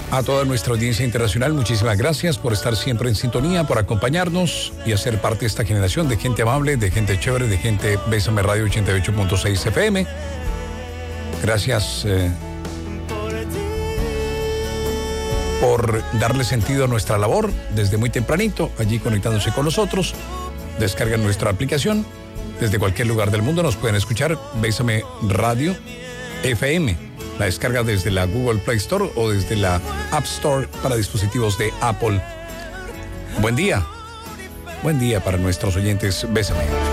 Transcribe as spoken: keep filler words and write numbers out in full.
A toda nuestra audiencia internacional, muchísimas gracias por estar siempre en sintonía, por acompañarnos y hacer parte de esta generación de gente amable, de gente chévere, de gente Bésame Radio ochenta y ocho punto seis F M. Gracias eh, por darle sentido a nuestra labor desde muy tempranito, allí conectándose con nosotros. Descargan nuestra aplicación. Desde cualquier lugar del mundo nos pueden escuchar Bésame Radio F M. La descarga desde la Google Play Store o desde la App Store para dispositivos de Apple. Buen día. Buen día para nuestros oyentes. Bésame.